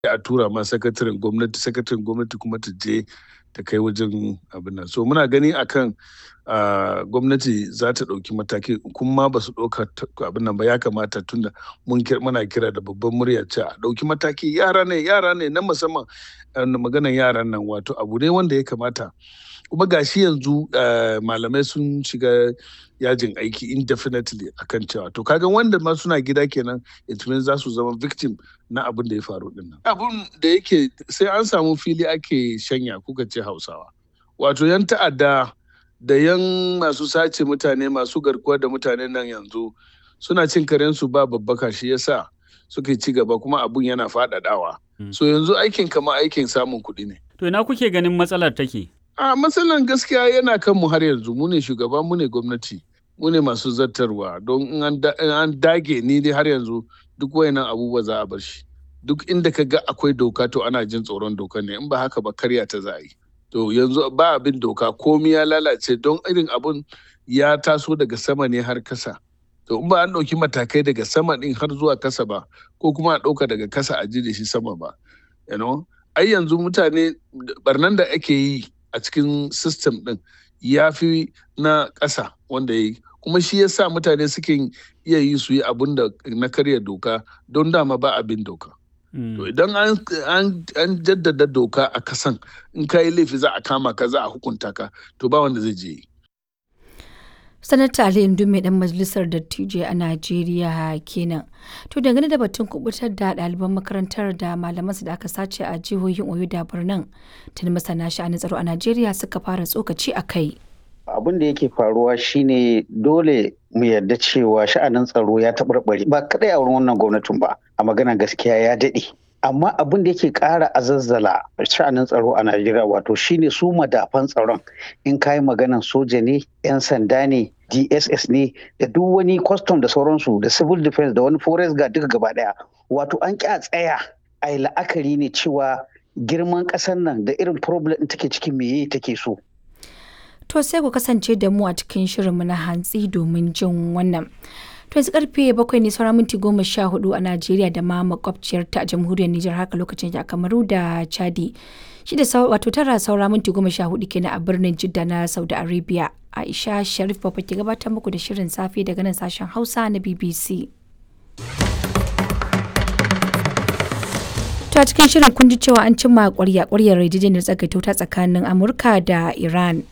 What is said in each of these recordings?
a tura ma sakataren gwamnati kuma ta je ta kai wajen abin nan. So muna gani akan gwamnati za ta ɗauki mataki kuma ba su ɗauka abin nan ba, ya kamata tunda muna kira da babban murya cewa a ɗauki mataki. Yara ne na musamman, maganan yaran nan wato abu ne wanda ya kamata. Kuma gashi yanzu malamai sun shiga yajin aiki indefinitely akan cewa to kaga wanda ma suna gida kenan, it means za su zama victim na abin da ya faru din nan. Abun da yake sai an samu fili ake shanya, kuka ce Hausawa. Wato yan ta'adda da yan masu sace mutane, masu garkuwa da mutane nan yanzu suna cin karensu ba babbaka, shi yasa suke ci gaba kuma abun yana faɗaɗawa. So yanzu aikin kama aikin samun kuɗi ne. To ina kuke ganin matsalar take? Matsalan gaskiya yana kan mu har yanzu. Mu ne shugaba, mu ne gwamnati, mu ne masu zartarwa. Don in an dage ni dai har yanzu duk wayannan abubuwa za a bar shi. Duk inda ka ga akwai doka to ana jin tsoron doka ne, in ba haka ba karya ta za a yi. To yanzu ba abin doka, komi ya lalace don irin abun ya taso daga sama ne har kasa. To in ba an ɗauki matakai daga sama ɗin har zuwa kasa ba, ko kuma a ɗauka daga kasa a ji da shi sama ba. Ai yanzu mutane barnan da ake yi a cikin system ɗin ya fi na ƙasa wanda ya yi, kuma shi ya sa mutane suke iya yi su yi abin da na karya doka don dama ba abin doka. To idan an jaddada doka a kasan, in ka yi laifi za a kama ka, za a hukunta ka, to ba wanda zai je yi. Sanata Ali Indume dan majalisar dattijai a Najeriya kenan. To dangane da batun kubutar da ɗaliban makarantar da malamansu da aka sace a jihohin Oyo da Birnin, tuni masana sha'anin tsaro a Najeriya suka fara tsokaci a kai. Abin da yake faruwa shine dole mu yarda cewa sha'anin tsaro ya taɓarɓare ba kadai a wurin wannan gwamnatin ba, a magana gaskiya ya daɗe. Amma abin da yake ƙara azazzala sha'anin tsaro a Najeriya wato shine su madafan tsaron. In kayi maganan soja ne, 'yan sanda ne, DSS ne, da duk wani custom da sauransu, da civil defense da wani forest guard duka gaba ɗaya. Wato an ƙi a tsaya a yi la'akari ne cewa girman ƙasar nan da irin problem ɗin take cikin meye take so. To sai ku kasance da mu a cikin shirinmu na hantsi domin jin wannan. To yanzu karfe 7 ne saura minti 14 a Najeriya da ma makwabciyar ta a jamhuriyar Nijar, haka lokacin a Kamaru da Chadi. Shi da wato 9 saura minti 14 kenan a birnin Jidda na Saudi Arabia. Aisha Sharif Baba ke gabatar muku da shirin safe daga nan sashen Hausa na BBC. To a cikin shirin kun ji cewa an cimma ƙwarya yarjejeniyar tsagaito ta tsakanin Amurka da Iran.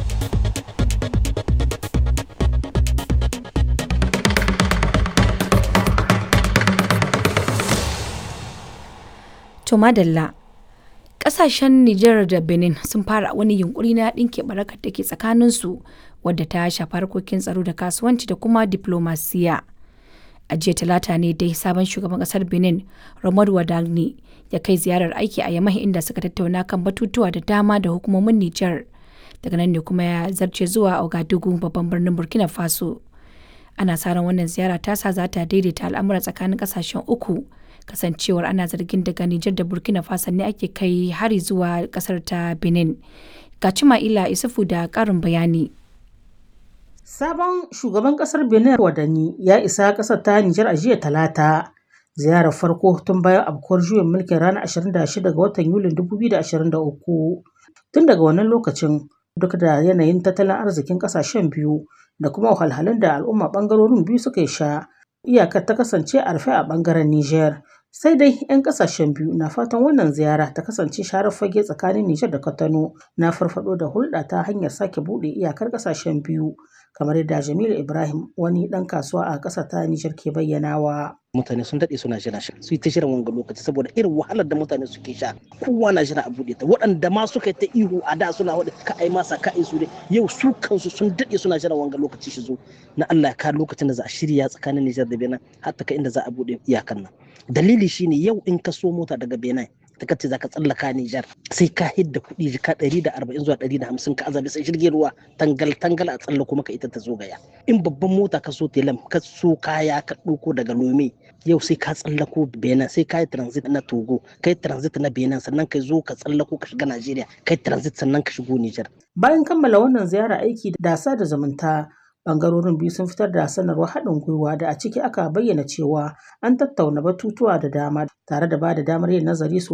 To madalla, ƙasashen Nijar da Benin sun fara wani yunkuri na ɗinke barakar da ke tsakaninsu, wadda ta shafi harkokin tsaro da kasuwanci da kuma diplomasiya. A jiya talata ne dai sabon shugaban ƙasar Benin, Romuald Wadagni, ya kai ziyarar aiki a Yamai, inda suka tattauna kan batutuwa da dama da hukumomin Nijar. Daga nan ne kuma ya zarce zuwa Ouagadougou, babban birnin Burkina Faso. Ana sa ran wannan ziyara tasa za ta daidaita al'amura tsakanin ƙasashen uku, kasancewar ana zargin daga Nijar da Burkina Faso ne ake kai hari zuwa kasar ta Benin. Ga Cima'ila Isufu da ƙarin bayani. Sabon shugaban kasar Benin Wadani ya isa kasar ta Nijar a jiya talata. Ziyarar farko tun bayan afkuwar juyin mulkin ranar 26 ga watan Yulin 2023. Tun daga wannan lokacin, duk da yanayin tattalin arzikin kasashen biyu da kuma wahalhalun da al'umma bangarorin biyu suka sha, iyakar ta kasance a rufe a bangaren Nijar. Sai dai 'yan kasashen biyu na fatan wannan ziyara ta kasance sharar fage tsakanin Nijar da Kwatano na farfado da hulɗa ta hanyar sake buɗe iyakar kasashen biyu, kamar yadda Jamilu Ibrahim, wani ɗan kasuwa a ƙasar ta Nijar, ke bayyanawa. Mutane sun daɗe suna jira shi, su yi ta shirin wanga lokaci saboda irin wahalar da mutane suke sha, kowa na jira a buɗe ta. Waɗanda ma suka yi ta ihu a da suna waɗa ka ai masa ka ai su dai, yau su kansu sun daɗe suna jira wanga lokaci shi zo na Allah ya kawo lokacin da za a shirya tsakanin Nijar da Benin har ta kai inda za a buɗe iyakan nan. Dalili shine yau in ka so mota daga Benin ta kace za ka tsallaka Nijar sai ka hidda kuɗi jika 140 zuwa 150 ka azabi sai jirgin ruwa tangal a tsallako maka ita ta zo gaya. In babban mota ka so telam ka so kaya ka ɗauko daga Lome, yau sai ka tsallako Benin, sai ka yi transit na Togo, kai transit na Benin, sannan ka zo ka tsallako ka shiga Najeriya, kai transit sannan ka shigo Nijar. Bayan kammala wannan ziyara aiki da sada zumunta, Ɓangarorin biyu sun fitar da sanarwar haɗin gwiwa da a ciki aka bayyana cewa an tattauna batutuwa da dama tare da ba da damar yin nazari